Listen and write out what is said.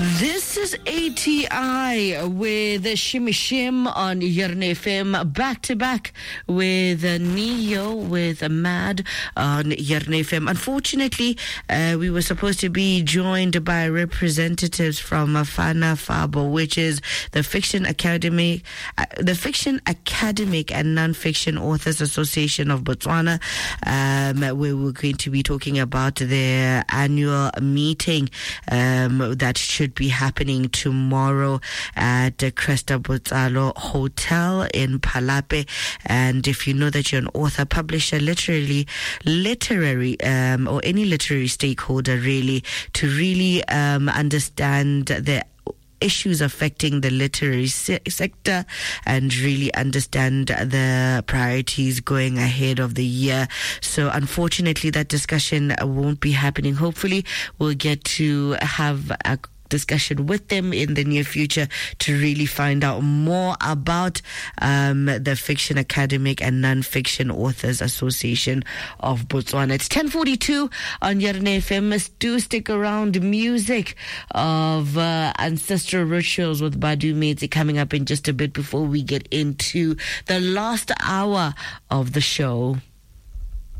This is ATI with Shimmy Shim on Yerne FM, back to back with Neo with Mad on Yerne FM. Unfortunately, we were supposed to be joined by representatives from Fana Fabo, which is the Fiction Academic and Non-Fiction Authors Association of Botswana, where we're going to be talking about their annual meeting that should be happening tomorrow at the Cresta Botsalo Hotel in Palape. And if you know that you're an author, publisher, literary, or any literary stakeholder, really, to really understand the issues affecting the literary sector and really understand the priorities going ahead of the year. So unfortunately, that discussion won't be happening. Hopefully, we'll get to have a discussion with them in the near future to really find out more about the Fiction Academic and Non-Fiction Authors Association of Botswana. It's 10:42 on Yerne FM. Do stick around. Music of ancestral rituals with Badu Medzi coming up in just a bit before we get into the last hour of the show.